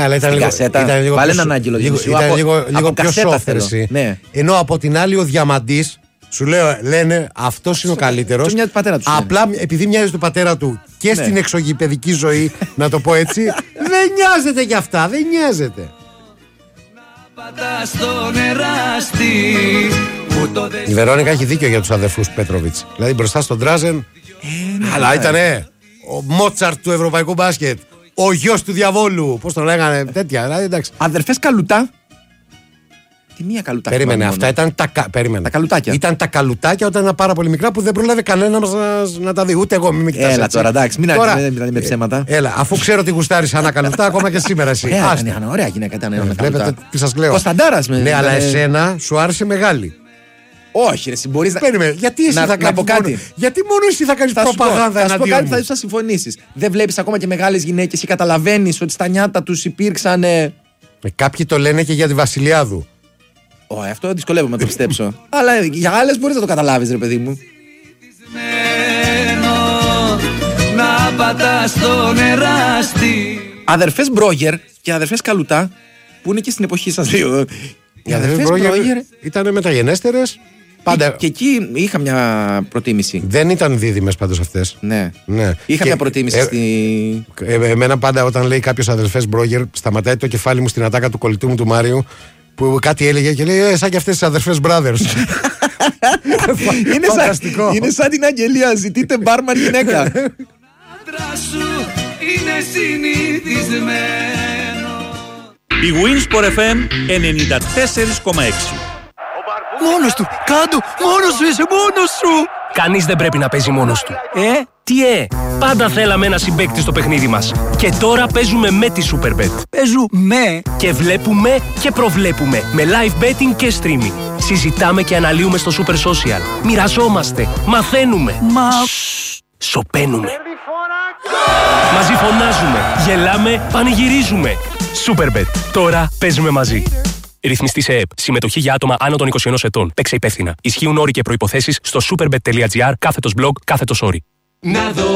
αλλά ήταν λίγο. Βάλε έναν Άγγελο Διονυσίου. Ήταν λίγο πιο σόφερση. Ναι. Ενώ από την άλλη ο Διαμαντής, σου λέω, λένε αυτός είναι ο καλύτερος. Απλά επειδή μοιάζει του πατέρα του και στην εξωγηπαιδική ζωή, να το πω έτσι, δεν νοιάζεται γι' αυτά, δεν νοιάζεται. Η Βερόνικα έχει δίκιο για τους αδερφούς Πέτροβιτς. Δηλαδή μπροστά στον Ντράζεν, αλλά ήτανε ο Μότσαρτ του ευρωπαϊκού μπάσκετ, ο γιος του διαβόλου. Πώς το λέγανε, τέτοια. Δηλαδή, εντάξει. Αδερφές Καλουτά. Τι μία καλουτάκια. Περίμενε, αυτά ήταν τα καλουτάκια. Ήταν τα καλουτάκια όταν ήταν πάρα πολύ μικρά που δεν πρόλαβε κανένα να τα δει. Ούτε εγώ, μην με κοιτάς. Έλα τώρα, εντάξει, μην άρχισε με ψέματα. Έλα, αφού ξέρω ότι γουστάρεις ένα καλουτά, ακόμα και σήμερα εσύ. Ωραία γυναίκα ήταν. Βλέπετε τι σας λέω. Κωνσταντάρας με. Ναι, αλλά εσένα σου άρεσε μεγάλη. Όχι, ρε, μπορείς να. Περίμενε, γιατί εσύ θα κάνεις κάτι. Γιατί μόνο εσύ θα κάνεις προπαγάνδα εναντίον μου. Θα σου πω κάτι, θα συμφωνήσεις. Δεν βλέπεις ακόμα και μεγάλες γυναίκες και καταλαβαίνεις ότι στα νιάτα τους υπήρξαν. Κάποιοι το λένε και για τη Βασιλιάδου. Αυτό δυσκολεύομαι να το πιστέψω. Αλλά για άλλες μπορείς να το καταλάβεις, ρε παιδί μου. Αδερφές Μπρόγερ και αδερφές Καλουτά που είναι και στην εποχή σας δύο. Οι αδερφές Μπρόγερ ήταν μεταγενέστερες. Πάντα. Και εκεί είχα μια προτίμηση. Δεν ήταν δίδυμες πάντως αυτές. Ναι. Είχα μια προτίμηση στη. Εμένα πάντα όταν λέει κάποιος αδερφές Μπρόγερ, σταματάει το κεφάλι μου στην ατάκα του κολλητού μου του Μάριου. Που κάτι έλεγε και λέει σαν και αυτές τις αδερφές brothers. Είναι σαν την Αγγελία, ζητείτε μπάρμαν γυναίκα. Η Winsport FM 94,6. Μόνος του, κάτω, μόνος σου είσαι, μόνος σου. Κανείς δεν πρέπει να παίζει μόνος του. Τι πάντα θέλαμε ένα συμπαίκτη στο παιχνίδι μας. Και τώρα παίζουμε με τη Superbet. Παίζουμε και βλέπουμε και προβλέπουμε με live betting και streaming. Συζητάμε και αναλύουμε στο Super Social. Μοιραζόμαστε, μαθαίνουμε. Σωπαίνουμε. Μαζί φωνάζουμε, γελάμε, πανηγυρίζουμε. Superbet. Τώρα παίζουμε μαζί. Ρυθμιστή σε ΕΕΠ. Συμμετοχή για άτομα άνω των 21 ετών. Παίξε υπεύθυνα. Ισχύουν όροι και προϋποθέσεις στο superbet.gr/blog/όροι.